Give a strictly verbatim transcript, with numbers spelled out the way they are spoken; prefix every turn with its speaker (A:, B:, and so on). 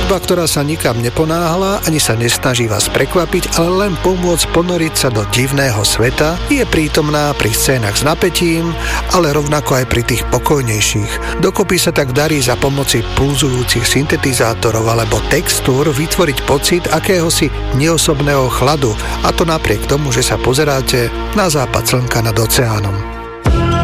A: Hudba, ktorá sa nikam neponáhla, ani sa nesnaží vás prekvapiť, ale len pomôcť ponoriť sa do divného sveta, je prítomná pri scénach s napätím, ale rovnako aj pri tých pokojnejších. Dokopy sa tak darí za pomoci pulzujúcich syntetizátorov alebo textúr vytvoriť pocit akéhosi neosobného chladu, a to napriek tomu, že sa pozeráte na západ slnka nad oceánom.